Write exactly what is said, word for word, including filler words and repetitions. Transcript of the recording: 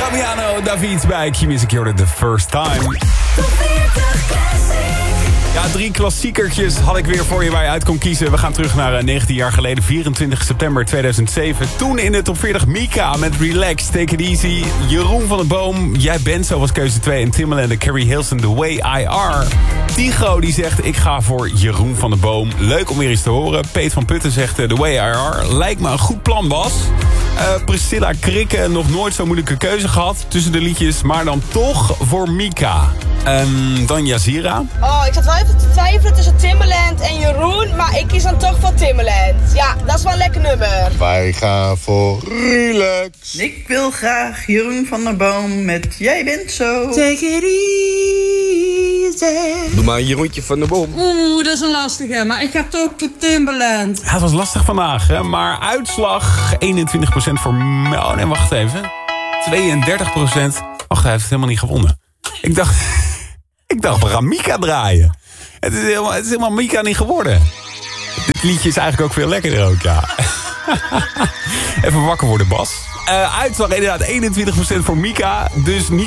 Damiano David bij Q-Music. Je hoorde The First Time. Ja, drie klassiekertjes had ik weer voor je waar je uit kon kiezen. We gaan terug naar uh, negentien jaar geleden, vierentwintig september tweeduizend zeven. Toen in de top veertig Mika met Relax, Take It Easy. Jeroen van den Boom, Jij Bent Zo was keuze twee. En Timbaland en Carrie Hilson, The Way I Are. Tigo die zegt, ik ga voor Jeroen van den Boom. Leuk om weer eens te horen. Peet van Putten zegt, uh, The Way I Are. Lijkt me een goed plan, Bas. Uh, Priscilla Krikke, nog nooit zo'n moeilijke keuze gehad tussen de liedjes. Maar dan toch voor Mika. Um, dan Yazira. Oh, ik zat wel even te twijfelen tussen Timbaland en Jeroen. Maar ik kies dan toch voor Timbaland. Ja, dat is wel een lekker nummer. Wij gaan voor Relax. Ik wil graag Jeroen van der Boom met Jij Bent Zo. Take it easy. Doe maar een Jeroentje van der Boom. Oeh, dat is een lastige, maar ik ga toch voor Timbaland. Ja, het was lastig vandaag, hè? Maar uitslag eenentwintig procent voor... Oh nee, wacht even. tweeëndertig procent. Wacht, hij heeft het helemaal niet gewonnen. Ik dacht... Ik dacht, we gaan Mika draaien. Het is helemaal, het is helemaal Mika niet geworden. Dit liedje is eigenlijk ook veel lekkerder ook, ja. Even wakker worden, Bas. Uh, uitslag inderdaad eenentwintig procent voor Mika. Dus niet